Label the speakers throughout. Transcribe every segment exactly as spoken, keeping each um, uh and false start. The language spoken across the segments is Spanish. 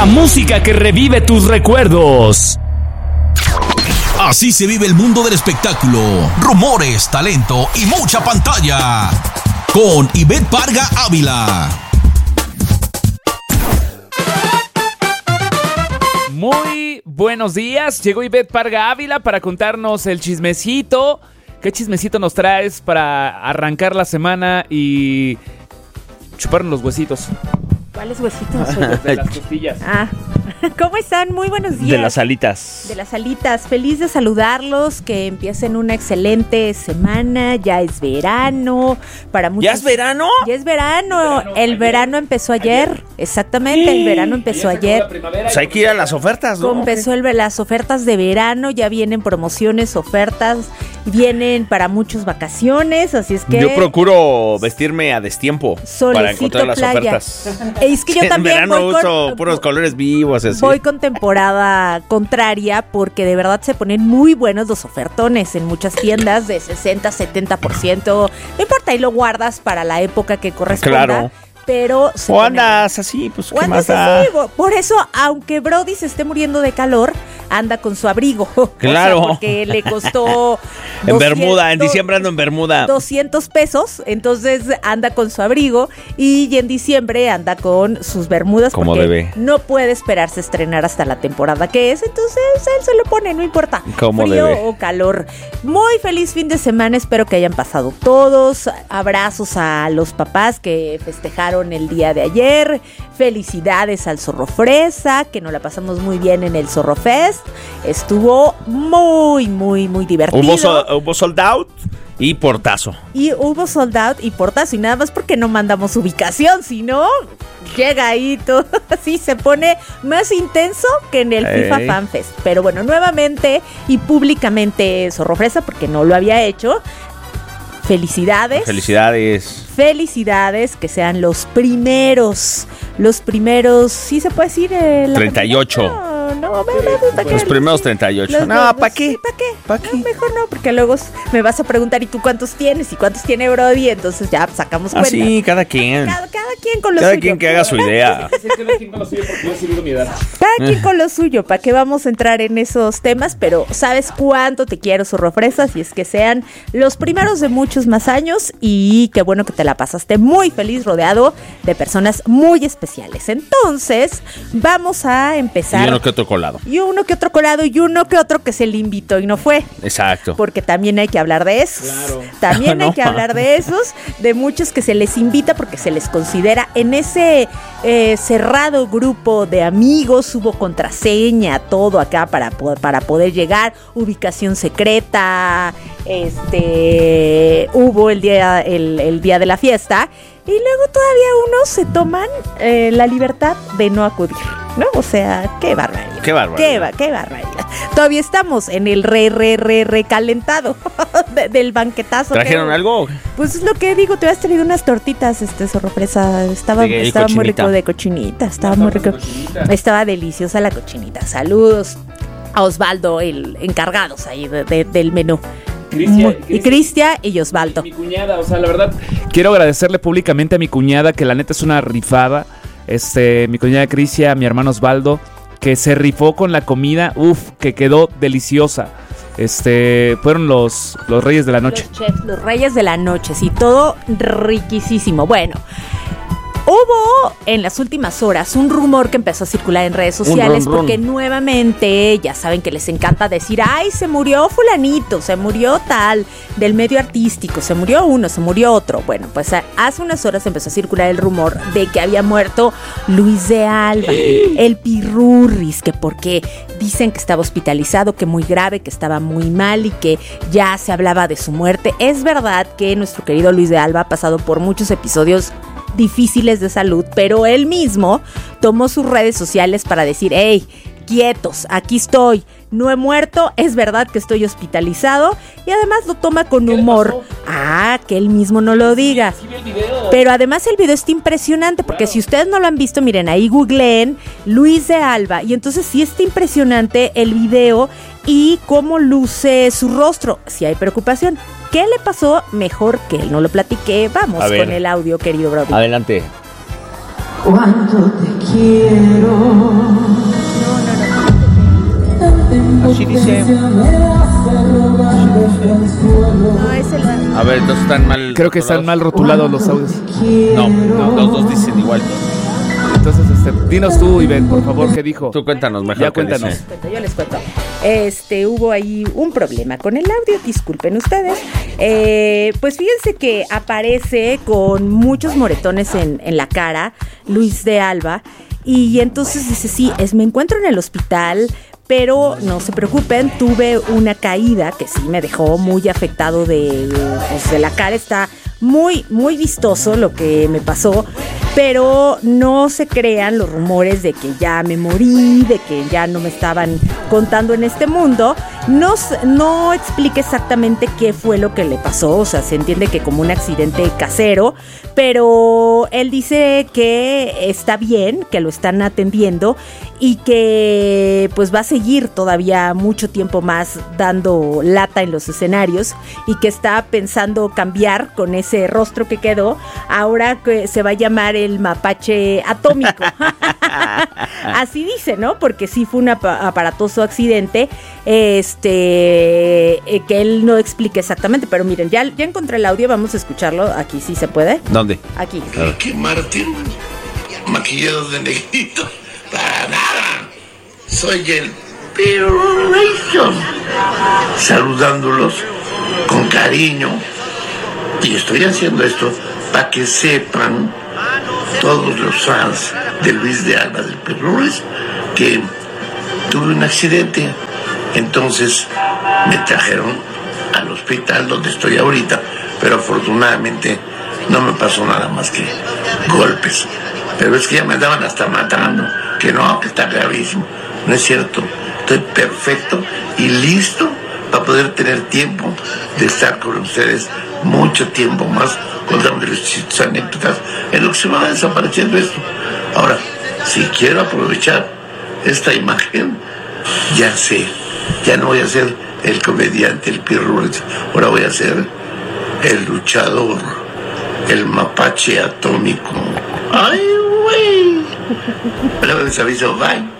Speaker 1: música que revive tus recuerdos.
Speaker 2: Así se vive el mundo del espectáculo. Rumores, talento y mucha pantalla. Con Ivette Parga Ávila.
Speaker 1: Muy buenos días. Llegó Ivette Parga Ávila para contarnos el chismecito. ¿Qué chismecito nos traes para arrancar la semana y chuparnos los huesitos?
Speaker 3: ¿Cuáles huesitos?
Speaker 1: De las costillas.
Speaker 3: Ah, ¿cómo están? Muy buenos días.
Speaker 4: De las alitas.
Speaker 3: De las alitas. Feliz de saludarlos, que empiecen una excelente semana. Ya es verano. Para muchos...
Speaker 4: ¿Ya es verano?
Speaker 3: Ya es verano.
Speaker 1: verano
Speaker 3: el
Speaker 1: ayer.
Speaker 3: verano empezó ayer. ayer. Exactamente, el verano empezó ayer.
Speaker 4: Pues hay que ir a las ofertas, ¿no?
Speaker 3: Empezó el, las ofertas de verano, ya vienen promociones, ofertas, vienen para muchas vacaciones, así es que...
Speaker 4: Yo procuro vestirme a destiempo
Speaker 3: Solecito,
Speaker 4: para encontrar las
Speaker 3: playa.
Speaker 4: Ofertas.
Speaker 3: Es que yo
Speaker 4: En
Speaker 3: también
Speaker 4: verano
Speaker 3: voy
Speaker 4: uso
Speaker 3: con,
Speaker 4: puros colores vivos, así.
Speaker 3: Voy con temporada contraria porque de verdad se ponen muy buenos los ofertones en muchas tiendas de sesenta, setenta por ciento. No importa, ahí lo guardas para la época que corresponda.
Speaker 4: Claro.
Speaker 3: Pero se
Speaker 4: o andas así, pues
Speaker 3: o
Speaker 4: qué
Speaker 3: andas
Speaker 4: más da.
Speaker 3: así. Por eso, aunque Brody se esté muriendo de calor, anda con su abrigo.
Speaker 4: Claro.
Speaker 3: O sea, porque le costó
Speaker 4: En Bermuda, en diciembre ando en Bermuda.
Speaker 3: doscientos pesos, entonces anda con su abrigo y en diciembre anda con sus bermudas.
Speaker 4: Como
Speaker 3: porque
Speaker 4: debe.
Speaker 3: no puede esperarse a estrenar hasta la temporada que es, entonces él se lo pone, no importa.
Speaker 4: Como
Speaker 3: frío
Speaker 4: debe.
Speaker 3: o calor. Muy feliz fin de semana, espero que hayan pasado todos. Abrazos a los papás que festejaron el día de ayer. Felicidades al Zorro Fresa, que nos la pasamos muy bien en el Zorro Fest. Estuvo muy, muy, muy divertido.
Speaker 4: Hubo, so, hubo sold out y portazo.
Speaker 3: Y hubo sold out y portazo. Y nada más porque no mandamos ubicación, sino llega ahí todo. Así se pone más intenso que en el
Speaker 4: Ey.
Speaker 3: FIFA Fan Fest. Pero bueno, nuevamente y públicamente Zorro Fresa, porque no lo había hecho. Felicidades.
Speaker 4: Felicidades.
Speaker 3: Felicidades, que sean los primeros. Los primeros, ¿sí se puede decir? Eh, la
Speaker 4: treinta y ocho.
Speaker 3: No, no, me, me gusta que
Speaker 4: Los primeros treinta y ocho.
Speaker 3: los-
Speaker 4: No,
Speaker 3: los-
Speaker 4: ¿para qué?
Speaker 3: ¿Para qué?
Speaker 4: ¿Pa' qué?
Speaker 3: No, mejor no, porque luego me vas a preguntar, ¿y tú cuántos tienes? ¿Y cuántos tiene Brody? Entonces ya sacamos cuenta.
Speaker 4: Así, cada quien.
Speaker 3: Cada, cada quien con lo
Speaker 4: Cada
Speaker 3: suyo.
Speaker 4: quien que haga su idea.
Speaker 1: Cada quien con lo suyo porque yo sí digo mi edad.
Speaker 3: Cada quien con lo suyo, ¿para qué vamos a entrar en esos temas? Pero ¿sabes cuánto te quiero, Zorro Fresa? Si es que sean los primeros de muchos más años y qué bueno que te la pasaste muy feliz rodeado de personas muy especiales. Entonces, vamos a empezar.
Speaker 4: Y uno que otro colado.
Speaker 3: Y uno que otro colado y uno que otro que se le invitó y no fue.
Speaker 4: Exacto.
Speaker 3: Porque también hay que hablar de esos.
Speaker 1: Claro.
Speaker 3: También hay
Speaker 4: No.
Speaker 3: que hablar de esos, de muchos que se les invita porque se les considera en ese eh, cerrado grupo de amigos. Hubo contraseña, todo acá para, po- para poder llegar, ubicación secreta, este, hubo el día, el, el día de la fiesta. Y luego todavía unos se toman eh, la libertad de no acudir, ¿no? O sea, qué barbaridad.
Speaker 4: Qué barbaridad.
Speaker 3: Qué, ba- qué barbaridad. Todavía estamos en el re, re, re, recalentado de- del banquetazo.
Speaker 4: ¿Trajeron
Speaker 3: que-
Speaker 4: algo?
Speaker 3: Pues es lo que digo, te has traído unas tortitas, este Zorro Fresa. Estaba,
Speaker 4: De
Speaker 3: estaba muy
Speaker 4: cochinita.
Speaker 3: rico de cochinita, estaba
Speaker 1: Unas
Speaker 3: muy rico.
Speaker 1: tortas de cochinita.
Speaker 3: Estaba deliciosa la cochinita. Saludos a Osvaldo, el encargados ahí de- de- del menú.
Speaker 1: Cristian,
Speaker 3: Muy- y
Speaker 1: Cristian.
Speaker 3: Cristian y Osvaldo.
Speaker 1: Mi cuñada, o sea, la verdad, quiero agradecerle públicamente a mi cuñada, que la neta es una rifada. Este, mi cuñada Crisia, mi hermano Osvaldo, que se rifó con la comida, uff, que quedó deliciosa. Este, fueron los, los reyes de la noche.
Speaker 3: Los chefs, los reyes de la noche, sí, todo riquísimo. Bueno, hubo en las últimas horas un rumor que empezó a circular en redes sociales
Speaker 4: rum, rum.
Speaker 3: porque nuevamente, ya saben que les encanta decir, ay, se murió fulanito, se murió tal, del medio artístico, se murió uno, se murió otro. Bueno, pues a- hace unas horas empezó a circular el rumor de que había muerto Luis de Alba, el Pirurris, que porque dicen que estaba hospitalizado, que muy grave, que estaba muy mal y que ya se hablaba de su muerte. Es verdad que nuestro querido Luis de Alba ha pasado por muchos episodios difíciles de salud, pero él mismo tomó sus redes sociales para decir, hey, quietos, aquí estoy, no he muerto, es verdad que estoy hospitalizado, y además lo toma con
Speaker 1: ¿Qué le
Speaker 3: humor.
Speaker 1: pasó?
Speaker 3: Ah, que él mismo no lo diga.
Speaker 1: Sí vi el video.
Speaker 3: Pero además el video está impresionante, porque
Speaker 1: Claro.
Speaker 3: si ustedes no lo han visto, miren, ahí googleen Luis de Alba, y entonces sí está impresionante el video y cómo luce su rostro. Si hay preocupación, ¿qué le pasó? Mejor que él no lo platiqué. Vamos
Speaker 4: A ver.
Speaker 3: con el audio, querido Brody.
Speaker 4: Adelante.
Speaker 5: Cuánto te quiero.
Speaker 4: Así dice.
Speaker 3: No, es el...
Speaker 4: A ver, entonces están mal.
Speaker 1: Creo que están mal rotulados los audios.
Speaker 4: No, no, los dos dicen igual.
Speaker 1: Entonces, este, dinos tú, Ivette, por favor, ¿qué dijo?
Speaker 4: Tú cuéntanos mejor.
Speaker 1: Ya
Speaker 4: qué
Speaker 1: cuéntanos.
Speaker 4: dice.
Speaker 3: Yo les cuento. Este, hubo ahí un problema con el audio, disculpen ustedes. Eh, pues fíjense que aparece con muchos moretones en, en la cara, Luis de Alba, y entonces dice, sí, es, me encuentro en el hospital, pero no se preocupen, tuve una caída que sí me dejó muy afectado de, pues, de la cara, está muy, muy vistoso lo que me pasó, pero no se crean los rumores de que ya me morí, de que ya no me estaban contando en este mundo. No, no explica exactamente qué fue lo que le pasó, o sea, se entiende que como un accidente casero, pero él dice que está bien, que lo están atendiendo y que pues va a seguir todavía mucho tiempo más dando lata en los escenarios y que está pensando cambiar con ese rostro que quedó, ahora que se va a llamar el mapache atómico. Así dice, ¿no? Porque sí fue un ap- aparatoso accidente, este, eh, que él no explica exactamente, pero miren, ya, ya encontré el audio, vamos a escucharlo, aquí sí se puede.
Speaker 4: ¿Dónde?
Speaker 3: Aquí.
Speaker 6: Ricky Martin, maquillado de negrito, para nada. Soy el Pirulation, saludándolos con cariño. Y estoy haciendo esto para que sepan todos los fans de Luis de Alba del Pirulais que tuve un accidente. Entonces me trajeron al hospital donde estoy ahorita, pero afortunadamente no me pasó nada más que golpes. Pero es que ya me andaban hasta matando, que no, que está gravísimo. No es cierto, estoy perfecto y listo para poder tener tiempo de estar con ustedes mucho tiempo más, contándoles sus anécdotas en lo que se va desapareciendo esto. Ahora, si quiero aprovechar esta imagen, ya sé, ya no voy a ser el comediante, el Pirulais, ahora voy a ser el luchador, el mapache atómico. ¡Ay, güey! Luego les aviso, bye.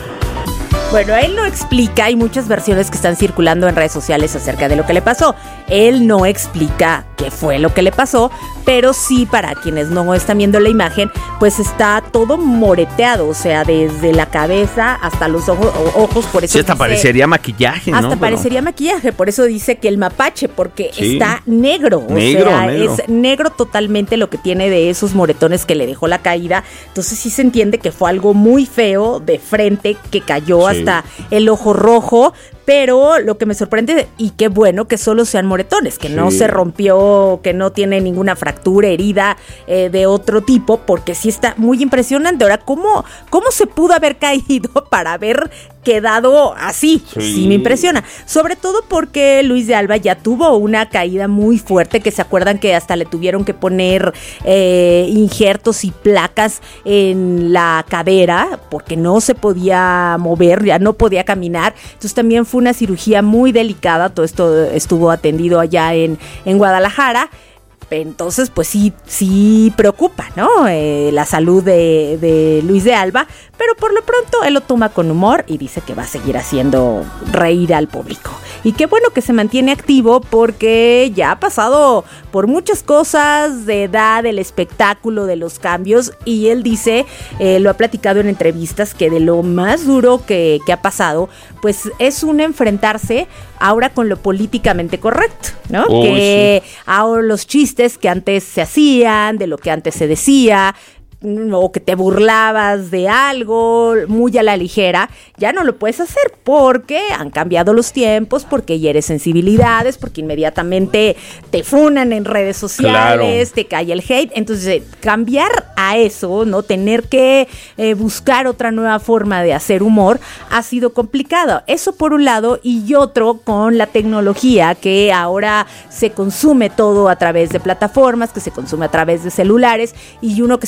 Speaker 3: Bueno, él no explica, hay muchas versiones que están circulando en redes sociales acerca de lo que le pasó. Él no explica qué fue lo que le pasó, pero sí, para quienes no están viendo la imagen, pues está todo moreteado, o sea, desde la cabeza hasta los ojos, ojos por eso
Speaker 4: Sí, hasta
Speaker 3: dice,
Speaker 4: parecería maquillaje, ¿no?
Speaker 3: hasta
Speaker 4: Pero-
Speaker 3: parecería maquillaje, por eso dice que el mapache, porque
Speaker 4: Sí.
Speaker 3: está negro, o
Speaker 4: Negro,
Speaker 3: sea,
Speaker 4: negro.
Speaker 3: es negro totalmente lo que tiene de esos moretones que le dejó la caída. Entonces sí se entiende que fue algo muy feo de frente, que cayó
Speaker 4: Sí.
Speaker 3: hasta el ojo rojo. Pero lo que me sorprende, y qué bueno, que solo sean moretones, que no
Speaker 4: Sí.
Speaker 3: se rompió, que no tiene ninguna fractura, herida eh, de otro tipo, porque sí está muy impresionante. Ahora, ¿cómo, cómo se pudo haber caído para haber quedado así?
Speaker 4: Sí.
Speaker 3: Sí me impresiona. Sobre todo porque Luis de Alba ya tuvo una caída muy fuerte, que se acuerdan que hasta le tuvieron que poner eh, injertos y placas en la cadera, porque no se podía mover, ya no podía caminar. Entonces también fue una cirugía muy delicada, todo esto estuvo atendido allá en, en Guadalajara. Entonces, pues sí, sí preocupa, ¿no? Eh, la salud de, de Luis de Alba, pero por lo pronto él lo toma con humor y dice que va a seguir haciendo reír al público. Y qué bueno que se mantiene activo, porque ya ha pasado por muchas cosas de edad, del espectáculo, de los cambios, y él dice, eh, lo ha platicado en entrevistas, que de lo más duro que, que ha pasado, pues es un enfrentarse ahora con lo políticamente correcto, ¿no?
Speaker 4: Uy,
Speaker 3: que ahora los chistes que antes se hacían, de lo que antes se decía, o que te burlabas de algo muy a la ligera, ya no lo puedes hacer porque han cambiado los tiempos, porque hieres sensibilidades, porque inmediatamente te funan en redes sociales,
Speaker 4: Claro.
Speaker 3: te cae el hate. Entonces, eh, cambiar a eso, no tener que eh, buscar otra nueva forma de hacer humor, ha sido complicado. Eso por un lado, y otro con la tecnología, que ahora se consume todo a través de plataformas, que se consume a través de celulares, y uno que está acostumbrado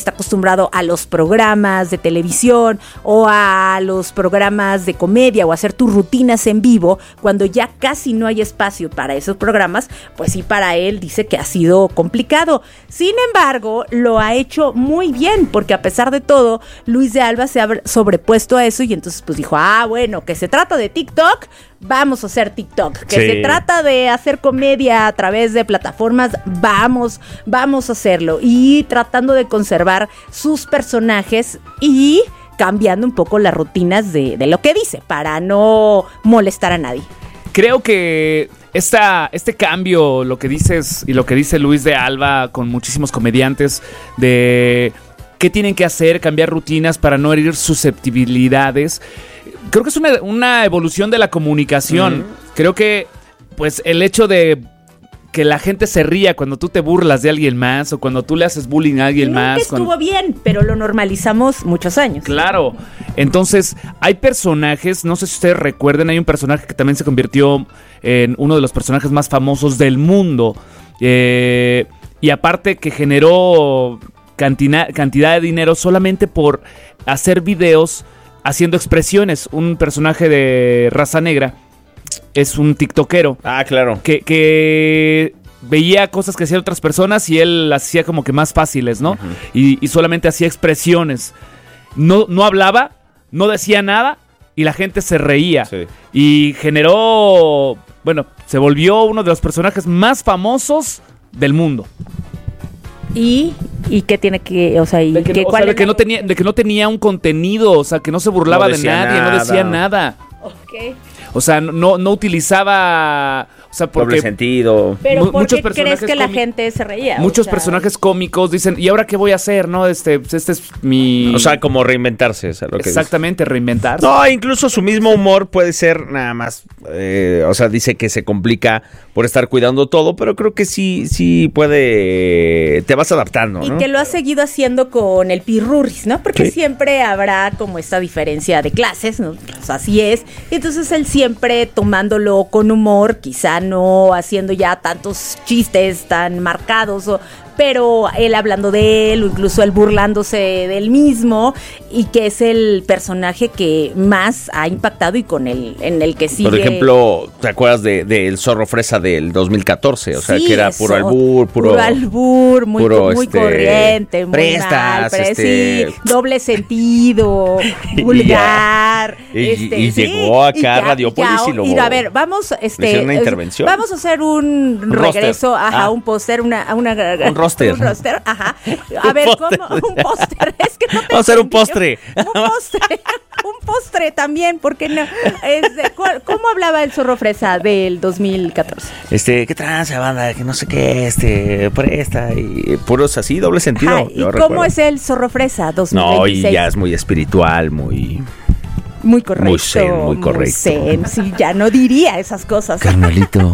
Speaker 3: acostumbrado a los programas de televisión o a los programas de comedia o hacer tus rutinas en vivo, cuando ya casi no hay espacio para esos programas, pues sí, para él dice que ha sido complicado. Sin embargo, lo ha hecho muy bien, porque a pesar de todo, Luis de Alba se ha sobrepuesto a eso y entonces pues dijo, ah, bueno, que se trata de TikTok, vamos a hacer TikTok, que
Speaker 4: Sí.
Speaker 3: se trata de hacer comedia a través de plataformas, vamos, vamos a hacerlo, y tratando de conservar sus personajes y cambiando un poco las rutinas de, de lo que dice, para no molestar a nadie.
Speaker 1: Creo que esta, este cambio, lo que dices y lo que dice Luis de Alba con muchísimos comediantes, de qué tienen que hacer, cambiar rutinas para no herir susceptibilidades, creo que es una, una evolución de la comunicación. Mm. Creo que pues el hecho de que la gente se ría cuando tú te burlas de alguien más o cuando tú le haces bullying a alguien
Speaker 3: Nunca
Speaker 1: más.
Speaker 3: estuvo
Speaker 1: cuando...
Speaker 3: bien, pero lo normalizamos muchos años.
Speaker 1: Claro. Entonces, hay personajes, no sé si ustedes recuerden, hay un personaje que también se convirtió en uno de los personajes más famosos del mundo. Eh, y aparte que generó cantidad, cantidad de dinero solamente por hacer videos haciendo expresiones. Un personaje de raza negra. Es un tiktokero.
Speaker 4: Ah, claro.
Speaker 1: Que, que veía cosas que hacían otras personas y él las hacía como que más fáciles, ¿no? Uh-huh. Y, y solamente hacía expresiones. No, no hablaba, no decía nada y la gente se reía. Sí. Y generó, bueno, se volvió uno de los personajes más famosos del mundo.
Speaker 3: Y, y qué tiene que, o sea, y
Speaker 1: de que,
Speaker 3: que,
Speaker 1: o
Speaker 3: ¿cuál
Speaker 1: sea, de que no tenía, de que no tenía un contenido, o sea, que no se burlaba
Speaker 4: no
Speaker 1: de nadie,
Speaker 4: nada.
Speaker 1: no decía nada.
Speaker 3: Ok.
Speaker 1: O sea, no, no utilizaba, o sea, porque
Speaker 4: doble sentido.
Speaker 3: Pero ¿por
Speaker 1: muchos
Speaker 3: qué crees que la
Speaker 1: cómic-
Speaker 3: gente se reía?
Speaker 1: Muchos
Speaker 3: o sea,
Speaker 1: personajes cómicos dicen, ¿y ahora qué voy a hacer? No, este, este es mi...
Speaker 4: O sea, como reinventarse, es lo que
Speaker 1: Exactamente,
Speaker 4: dice.
Speaker 1: reinventarse.
Speaker 4: No, incluso su mismo humor puede ser nada más, eh, o sea, dice que se complica por estar cuidando todo, pero creo que sí, sí puede, te vas adaptando,
Speaker 3: y
Speaker 4: ¿no?
Speaker 3: que lo ha seguido haciendo con el Pirurris, ¿no? Porque
Speaker 4: Sí.
Speaker 3: siempre habrá como esta diferencia de clases, ¿no? Pues así es. Y entonces él siempre tomándolo con humor, quizá no haciendo ya tantos chistes tan marcados, o, pero él hablando de él o incluso él burlándose del mismo, y que es el personaje que más ha impactado y con el en el que sigue.
Speaker 4: Por ejemplo, ¿te acuerdas de, de El Zorro Fresa del dos mil catorce? O sea,
Speaker 3: Sí,
Speaker 4: que era
Speaker 3: eso,
Speaker 4: puro albur, puro...
Speaker 3: puro albur, muy,
Speaker 4: puro,
Speaker 3: muy
Speaker 4: este,
Speaker 3: corriente, muy
Speaker 4: prestas,
Speaker 3: mal, pero
Speaker 4: este-
Speaker 3: sí, doble sentido,
Speaker 4: Y
Speaker 3: vulgar.
Speaker 4: ya. Y-
Speaker 3: este,
Speaker 4: y
Speaker 3: sí,
Speaker 4: llegó acá
Speaker 3: ya-
Speaker 4: a Radiopolis
Speaker 3: ya,
Speaker 4: y lo-
Speaker 3: y a ver, vamos, este,
Speaker 4: le hicieron una
Speaker 3: es-
Speaker 4: intervención.
Speaker 3: vamos a hacer un,
Speaker 4: Un roster.
Speaker 3: regreso, ajá,
Speaker 4: Ah.
Speaker 3: un póster, una, a una,
Speaker 4: Un roster.
Speaker 3: un roster, ajá. A
Speaker 4: Un
Speaker 3: ver,
Speaker 4: póster.
Speaker 3: ¿cómo? Un póster, es que no te
Speaker 4: Vamos a hacer un
Speaker 3: entendí.
Speaker 4: postre.
Speaker 3: Un postre, un postre también, ¿por qué no? Este, ¿cuál- ¿Cómo hablaba el Zorro Fresa del dos mil catorce?
Speaker 4: Este, ¿qué tranza, banda? Que no sé qué, este, presta y puros así, doble sentido.
Speaker 3: Ajá, ¿y
Speaker 4: yo
Speaker 3: cómo
Speaker 4: recuerdo.
Speaker 3: es el Zorro Fresa dos mil
Speaker 4: No,
Speaker 3: veintiséis?
Speaker 4: y ya es muy espiritual, muy...
Speaker 3: Muy correcto.
Speaker 4: muy zen, muy correcto.
Speaker 3: zen, sí, ya no diría esas cosas.
Speaker 4: Carnalito.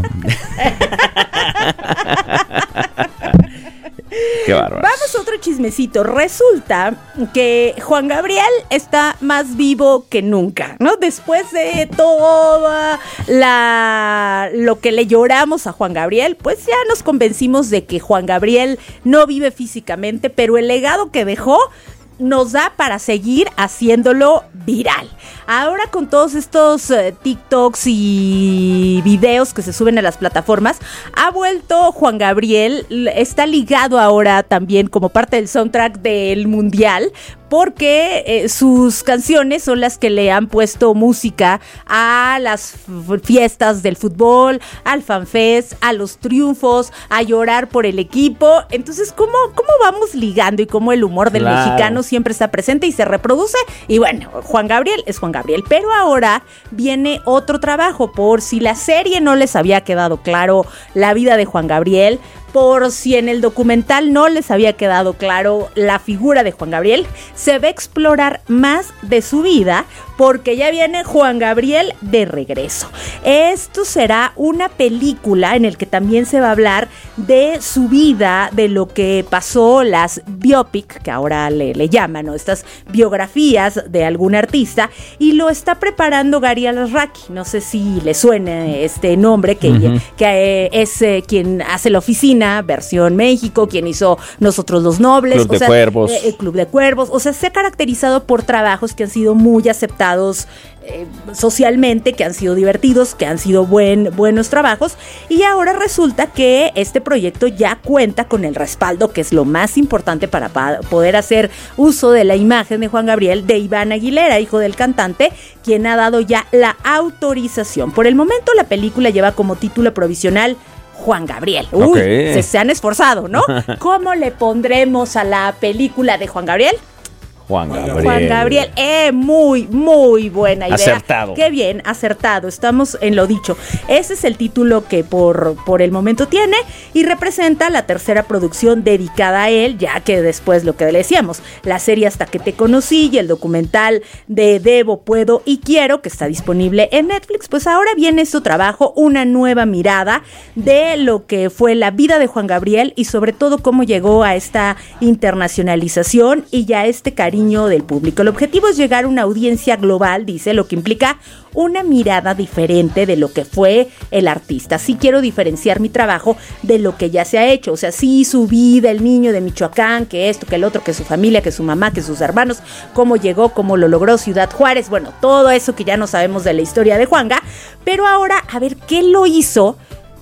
Speaker 4: Qué bárbaro.
Speaker 3: Vamos a otro chismecito. Resulta que Juan Gabriel está más vivo que nunca, ¿no? Después de toda la lo que le lloramos a Juan Gabriel, pues ya nos convencimos de que Juan Gabriel no vive físicamente, pero el legado que dejó nos da para seguir haciéndolo viral. Ahora con todos estos eh, TikToks y videos que se suben a las plataformas, ha vuelto Juan Gabriel, l- está ligado ahora también como parte del soundtrack del Mundial, porque eh, sus canciones son las que le han puesto música a las f- fiestas del fútbol, al FanFest, a los triunfos, a llorar por el equipo. Entonces, ¿cómo, cómo vamos ligando y cómo el humor del
Speaker 1: Claro.
Speaker 3: mexicano siempre está presente y se reproduce? Y bueno, Juan Gabriel es Juan Gabriel, pero ahora viene otro trabajo. Por si la serie no les había quedado claro la vida de Juan Gabriel, por si en el documental no les había quedado claro la figura de Juan Gabriel, se va a explorar más de su vida porque ya viene Juan Gabriel de regreso. Esto será una película en el que también se va a hablar de su vida, de lo que pasó, las biopic, que ahora le, le llaman, ¿no? Estas biografías de algún artista, y lo está preparando Gary Alasraqui. No sé si le suena este nombre, que, uh-huh. que eh, es eh, quien hace la oficina Argentina, versión México, quien hizo Nosotros los Nobles.
Speaker 4: Club
Speaker 3: o
Speaker 4: de
Speaker 3: sea,
Speaker 4: Cuervos.
Speaker 3: Eh, el Club de Cuervos. O sea, se ha caracterizado por trabajos que han sido muy aceptados eh, socialmente, que han sido divertidos, que han sido buen, buenos trabajos. Y ahora resulta que este proyecto ya cuenta con el respaldo, que es lo más importante para pa- poder hacer uso de la imagen de Juan Gabriel, de Iván Aguilera, hijo del cantante, quien ha dado ya la autorización. Por el momento, la película lleva como título provisional Juan Gabriel. Uy,
Speaker 4: Okay.
Speaker 3: se, se han esforzado, ¿no? ¿Cómo le pondremos a la película de Juan Gabriel?
Speaker 4: Juan Gabriel.
Speaker 3: Juan Gabriel, eh, muy, muy buena idea.
Speaker 4: Acertado.
Speaker 3: Qué bien, acertado, estamos en lo dicho. Ese es el título que por, por el momento tiene y representa la tercera producción dedicada a él, ya que después lo que le decíamos, la serie Hasta que te conocí y el documental de Debo, Puedo y Quiero, que está disponible en Netflix, pues ahora viene su trabajo, una nueva mirada de lo que fue la vida de Juan Gabriel y sobre todo cómo llegó a esta internacionalización y ya este cariño del público. El objetivo es llegar a una audiencia global, dice, lo que implica una mirada diferente de lo que fue el artista. Sí quiero diferenciar mi trabajo de lo que ya se ha hecho, o sea, sí su vida, el niño de Michoacán, que esto, que el otro, que su familia, que su mamá, que sus hermanos, cómo llegó, cómo lo logró Ciudad Juárez, bueno, todo eso que ya no sabemos de la historia de Juanga, pero ahora a ver qué lo hizo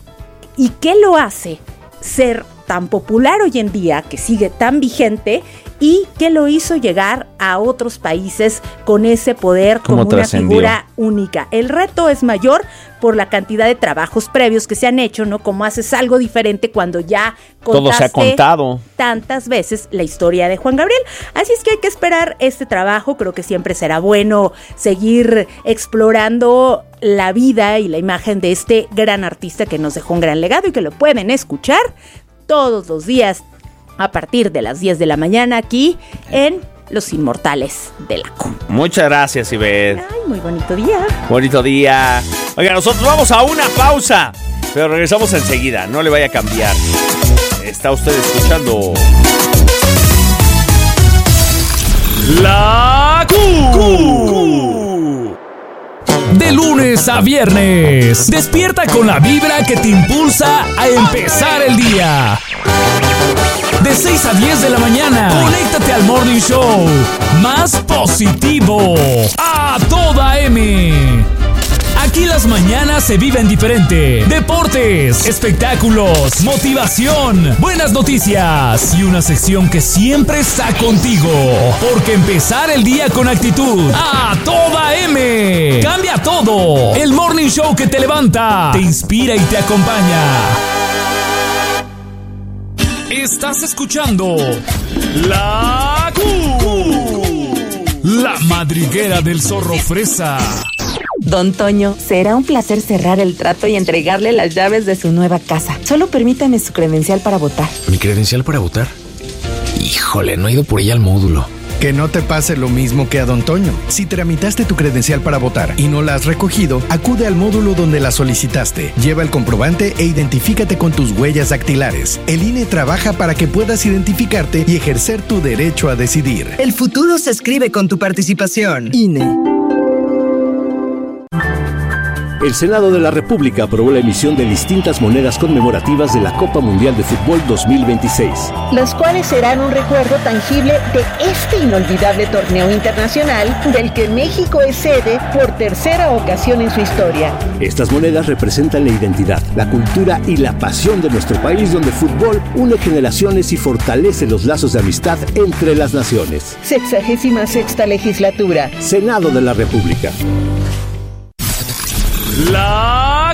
Speaker 3: y qué lo hace ser tan popular hoy en día, que sigue tan vigente y que lo hizo llegar a otros países con ese poder, como una
Speaker 4: trascendió?
Speaker 3: figura única. El reto es mayor por la cantidad de trabajos previos que se han hecho, ¿no? Como haces algo diferente cuando ya contaste
Speaker 4: Todo se ha contado
Speaker 3: tantas veces la historia de Juan Gabriel. Así es que hay que esperar este trabajo. Creo que siempre será bueno seguir explorando la vida y la imagen de este gran artista que nos dejó un gran legado y que lo pueden escuchar todos los días a partir de las diez de la mañana aquí en Los Inmortales de la C U.
Speaker 4: Muchas gracias, Ivette.
Speaker 3: Ay, muy bonito día.
Speaker 4: Bonito día. Oiga, nosotros vamos a una pausa, pero regresamos enseguida. No le vaya a cambiar. Está usted escuchando
Speaker 1: La Q. De lunes a viernes, despierta con la vibra que te impulsa a empezar el día. De seis a diez de la mañana, conéctate al Morning Show más positivo a toda M. Aquí las mañanas se viven diferente. Deportes, espectáculos, motivación, buenas noticias y una sección que siempre está contigo. Porque empezar el día con actitud a toda M. Cambia todo. El Morning Show que te levanta, te inspira y te acompaña. Estás escuchando La Q, la madriguera del zorro fresa.
Speaker 7: Don Toño, será un placer cerrar el trato y entregarle las llaves de su nueva casa. Solo permítame su credencial para votar.
Speaker 8: ¿Mi credencial para votar? Híjole, no he ido por ella al módulo.
Speaker 9: Que no te pase lo mismo que a Don Toño. Si tramitaste tu credencial para votar y no la has recogido, acude al módulo donde la solicitaste. Lleva el comprobante e identifícate con tus huellas dactilares. El I N E trabaja para que puedas identificarte y ejercer tu derecho a decidir.
Speaker 10: El futuro se escribe con tu participación. I N E.
Speaker 11: El Senado de la República aprobó la emisión de distintas monedas conmemorativas de la Copa Mundial de Fútbol dos mil veintiséis.
Speaker 12: Las cuales serán un recuerdo tangible de este inolvidable torneo internacional del que México es sede por tercera ocasión en su historia.
Speaker 11: Estas monedas representan la identidad, la cultura y la pasión de nuestro país, donde el fútbol une generaciones y fortalece los lazos de amistad entre las naciones.
Speaker 12: Sexagésima sexta legislatura.
Speaker 11: Senado de la República.
Speaker 1: La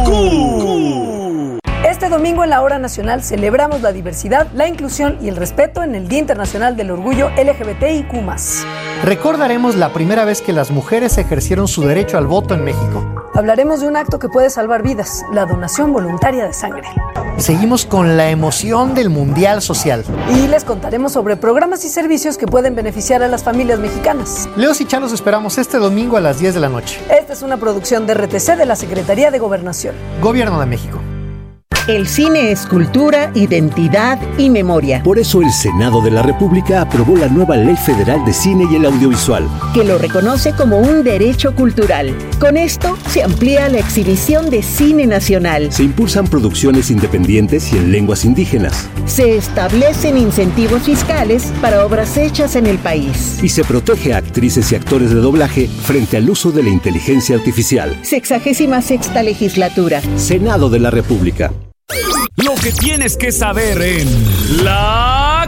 Speaker 1: Q.
Speaker 13: Este domingo en la Hora Nacional celebramos la diversidad, la inclusión y el respeto en el Día Internacional del Orgullo L G B T I Q más.
Speaker 14: Recordaremos la primera vez que las mujeres ejercieron su derecho al voto en México.
Speaker 13: Hablaremos de un acto que puede salvar vidas, la donación voluntaria de sangre.
Speaker 14: Seguimos con la emoción del Mundial Social.
Speaker 13: Y les contaremos sobre programas y servicios que pueden beneficiar a las familias mexicanas.
Speaker 14: Leos y Chá los esperamos este domingo a las diez de la noche.
Speaker 13: Esta es una producción de R T C de la Secretaría de Gobernación.
Speaker 14: Gobierno de México.
Speaker 12: El cine es cultura, identidad y memoria.
Speaker 11: Por eso el Senado de la República aprobó la nueva Ley Federal de Cine y el Audiovisual,
Speaker 12: que lo reconoce como un derecho cultural. Con esto se amplía la exhibición de cine nacional.
Speaker 11: Se impulsan producciones independientes y en lenguas indígenas.
Speaker 12: Se establecen incentivos fiscales para obras hechas en el país.
Speaker 11: Y se protege a actrices y actores de doblaje frente al uso de la inteligencia artificial.
Speaker 12: Sexagésima sexta legislatura.
Speaker 11: Senado de la República.
Speaker 1: Lo que tienes que saber en La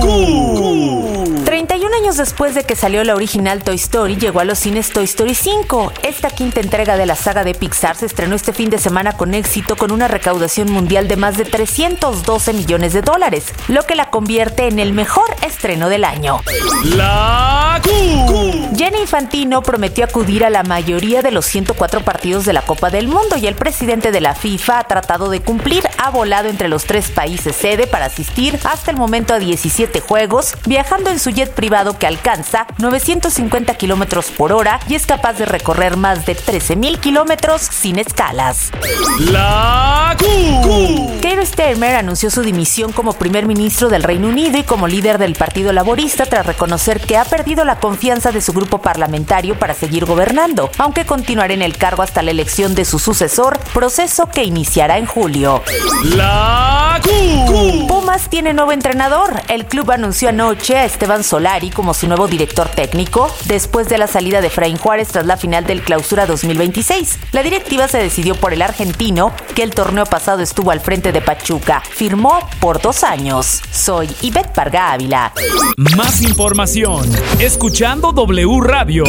Speaker 1: Q.
Speaker 3: treinta y un años después de que salió la original Toy Story, llegó a los cines Toy Story cinco. Esta quinta entrega de la saga de Pixar se estrenó este fin de semana con éxito, con una recaudación mundial de más de trescientos doce millones de dólares, lo que la convierte en el mejor estreno del año.
Speaker 1: La Q.
Speaker 3: Gianni Infantino prometió acudir a la mayoría de los ciento cuatro partidos de la Copa del Mundo y el presidente de la FIFA ha tratado de cumplir. Ha volado entre los tres países sede para asistir hasta el momento a diecisiete juegos, viajando en su jet privado que alcanza novecientos cincuenta kilómetros por hora y es capaz de recorrer más de trece mil kilómetros sin escalas.
Speaker 1: La Q.
Speaker 3: Keir Starmer anunció su dimisión como primer ministro del Reino Unido y como líder del Partido Laborista tras reconocer que ha perdido la confianza de su grupo parlamentario para seguir gobernando, aunque continuará en el cargo hasta la elección de su sucesor, proceso que iniciará en julio.
Speaker 1: La Q.
Speaker 3: Pumas tiene nuevo entrenador. El club anunció anoche a Esteban Solari como su nuevo director técnico, después de la salida de Efraín Juárez tras la final del Clausura dos mil veintiséis. La directiva se decidió por el argentino, que el torneo pasado estuvo al frente de Pachuca. Firmó por dos años. Soy Ivette Parga Ávila.
Speaker 1: Más información, escuchando W Radio.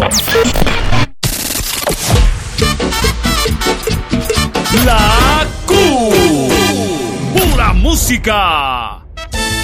Speaker 1: La Q. Pura música.